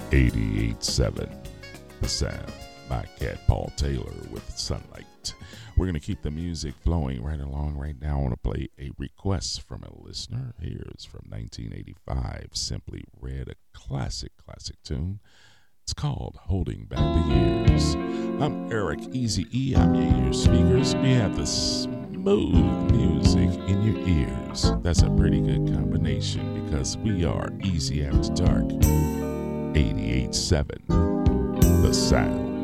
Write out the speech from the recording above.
88.7 The Sound. My cat Paul Taylor with Sunlight. We're going to keep the music flowing right along. Right now I want to play a request from a listener. Here's from 1985. Simply Red, a classic tune. It's called Holding Back the Years. I'm Eric Easy-E. I'm in your speakers. We have the smooth music in your ears. That's a pretty good combination because we are Easy After Dark. 88.7 The Sound.